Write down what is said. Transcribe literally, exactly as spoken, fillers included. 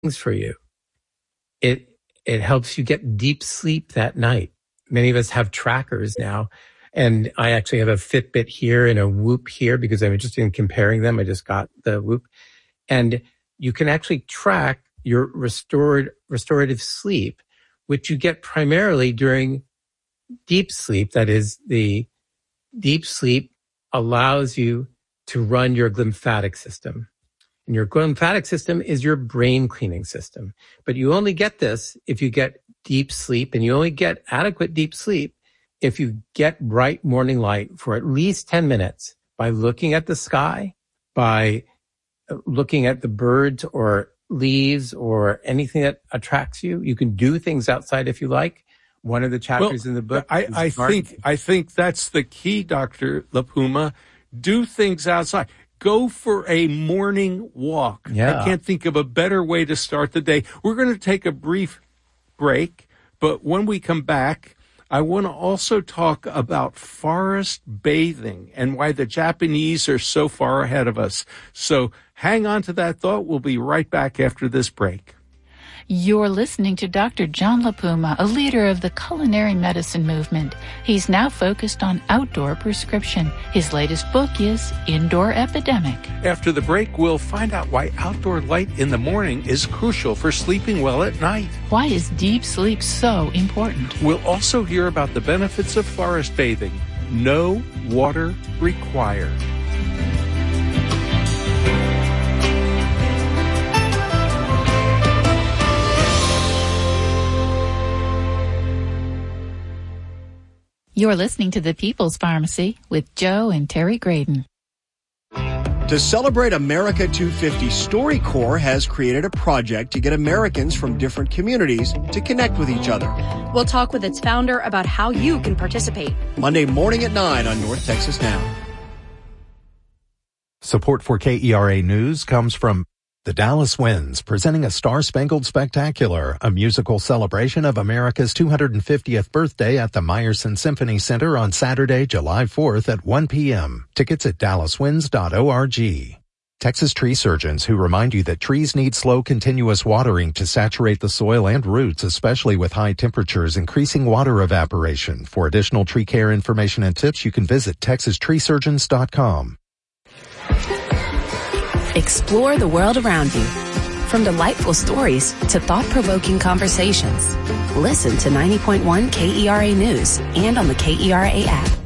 things for you. It it helps you get deep sleep that night. Many of us have trackers now, and I actually have a Fitbit here and a Whoop here because I'm interested in comparing them. I just got the Whoop. And you can actually track your restored restorative sleep, which you get primarily during deep sleep. That is, the deep sleep allows you to run your lymphatic system. And your lymphatic system is your brain cleaning system. But you only get this if you get deep sleep, and you only get adequate deep sleep if you get bright morning light for at least ten minutes by looking at the sky, by looking at the birds or leaves or anything that attracts you. You can do things outside if you like. One of the chapters well, in the book. I, I think I think that's the key, Doctor LaPuma. Do things outside. Go for a morning walk. Yeah. I can't think of a better way to start the day. We're going to take a brief break, but when we come back, I want to also talk about forest bathing and why the Japanese are so far ahead of us. So hang on to that thought. We'll be right back after this break. You're listening to Doctor John LaPuma, a leader of the culinary medicine movement. He's now focused on outdoor prescription. His latest book is Indoor Epidemic. After the break, we'll find out why outdoor light in the morning is crucial for sleeping well at night. Why is deep sleep so important? We'll also hear about the benefits of forest bathing. No water required. You're listening to The People's Pharmacy with Joe and Terry Graydon. To celebrate America two fifty, StoryCorps has created a project to get Americans from different communities to connect with each other. We'll talk with its founder about how you can participate. Monday morning at nine on North Texas Now. Support for K E R A News comes from the Dallas Winds, presenting a Star-Spangled Spectacular, a musical celebration of America's two hundred fiftieth birthday at the Meyerson Symphony Center on Saturday, July fourth at one p.m. Tickets at dallas winds dot org. Texas tree surgeons who remind you that trees need slow, continuous watering to saturate the soil and roots, especially with high temperatures increasing water evaporation. For additional tree care information and tips, you can visit texas tree surgeons dot com. Explore the world around you. From delightful stories to thought-provoking conversations. Listen to ninety point one K E R A News and on the K E R A app.